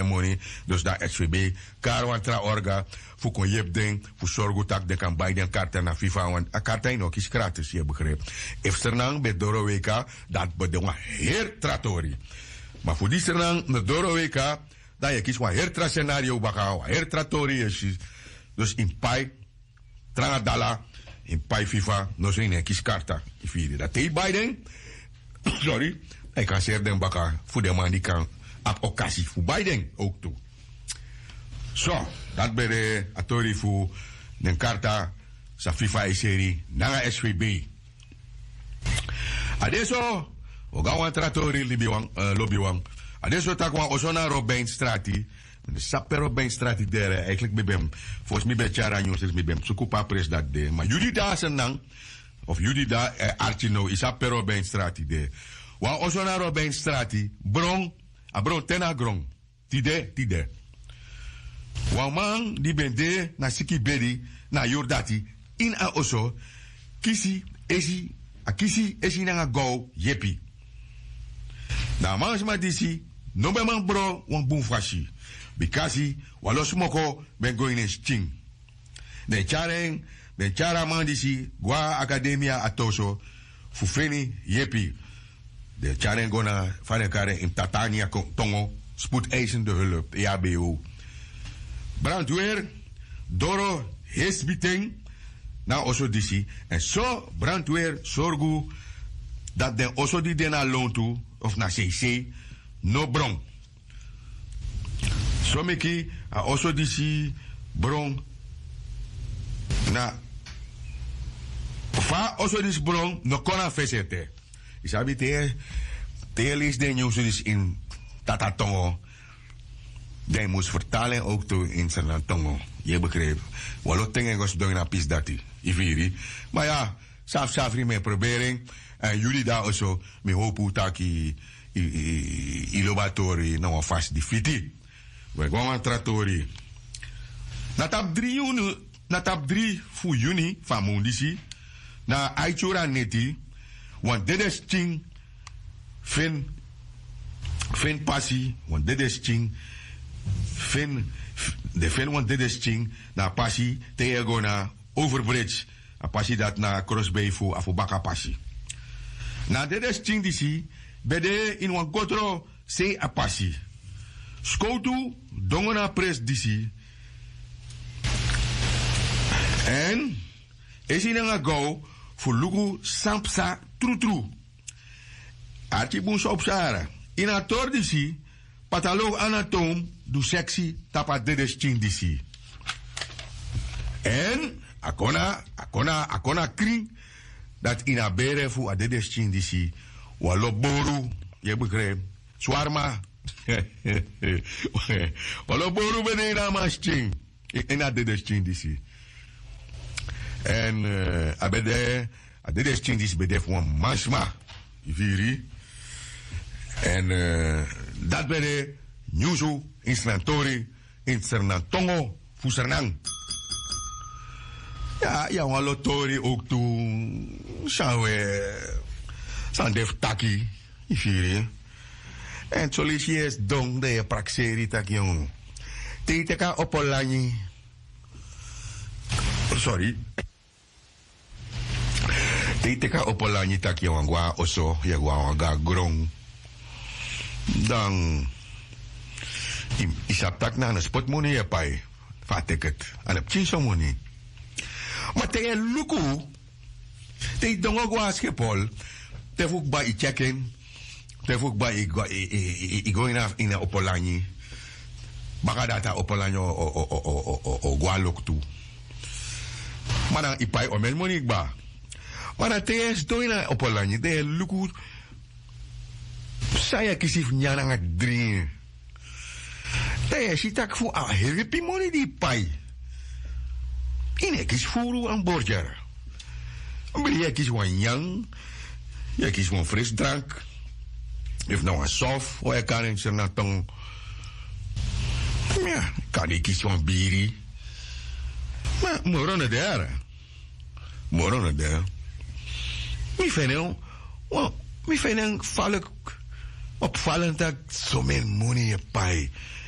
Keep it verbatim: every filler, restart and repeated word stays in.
money. Dus dat S V B. Karwantra orga. Voor kon je ding. Voor zorgen dat de kan bij den kaarten naar FIFA. Want een kaart is ook is gratis. Je begrijpt. Efsternang bij Doro W K. Dat bedoelt heer tratori. Maar voor die sternang naar Doro W K. Dat je kiest een heer tra scenario. Baka heer tratori is. Dus in pai. Trangadala. In pai FIFA. No zo in een kies karta. Dat is Biden. Sorry. Ik kan zeggen den baka. Voor de man die kan. Op occasie voor Biden ook toe. Zo, dat ben de atori voor de karta sa FIFA-serie nanga S V B. Adesso, we gaan een tratori libiwang, uh, lobbywang. Adesso takwa osona Robijn Strati. De sappe Robijn Strati dere, eigenlijk bij hem. Volgens mij bij Chara News is bij hem. Zo kupa pres dat de. Maar jullie daar zijn dan, of jullie daar, eh, Archino, is sappe Robijn Strati de. Wa osona Robijn Strati, bron, a bron tena grong. Tide, tide. Wa man die ben de na siki bedi na Jordati in a oso kisi esi a kisi esi na go yepi. Na man ma disi no be man bro wan bun fashi bikasi walo smoko ben go in sting. De charen de chara man disi gwa academia atoso fu feni yepi. De charen gona fane kare in Tatania tongo spoedeisende hulp E H B O. Brandweer, Doro, Hesbiting, na oso disi. En zo, brandweer, zorgu, dat den oso die den na loon toe, of na C C, no bron. Zo meki, a oso disi, bron, na, fa oso disi bron, no kona fesete. Isabi te, te lees den nieuws dus in Tatatongo. Die moest vertalen ook toe in zijn tongo. Je begrijpt. Wallo dingen was doen na pis dati. Iviri. Maar ja, saf safri mijn probering. En jullie daar ook zo. Me hoop dat i i lobatori nou vast die fiti. We gaan aan tratori. Na tap drie juni, na tap drie voor juni van mondisi. Na aichura neti. Want dit is ching. Fin. Fin passie. Want dit is ching. Fin, de fin want dit is ching na passie tegen na overbridge a passie dat na crossbay voor afobaka passie. Na dit is ching disi bede in wan gotro se a passie. Skoutu dongona pres disi. En is in een go voor lugu sampsa tru tru. Archie boens op Sahara. In a tor disi pataloog anatoom du sexy tapa dedes ching disi. En akona akona akona kring dat in a bere fu a dedes ching disi walo boru je begrijpt swarma walo boru bene na mas ching in a dedes ching disi. En uh, abede a dedes ching disi bede fu masma viri. En uh, dat bede Nyuzu in Srantori, in Sernantongo, voor Sernang. Ja, ja, een lotori ook toen. Zou we. Zijn def taki. Ifiri. En zo is je dong de je praxeri tak jong. Titeka opolani. Sorry. Titeka opolani tak jong. Gwa oso. Je gwa ga grong. Dan. Isap tak na na spot mo niya pay. Fatiket. Anap chinso mo ni. Mataya luku. Te dongo gwa skepol. Te fuk ba i check-in. Te fuk ba i go ina ina opolani. Baka data opolani o o o o o o gwa lok tu. Mana ipay omen mo ni ba. Mana te es do ina opolani. Te luku. Saya kisif nyana nga drin. Taya si tak fu a heripi moni di pai. Ine kis furu ang borger. Bili ya kis wan yang. Ya kis wan frisdrank. If nou een sof. O ya kan in senatong. Ja, kan ik kis wan biri. Maar moro na der. Moro na der. Mi fenel. Mi fenel valk. Opvallend dat zo min money je pai.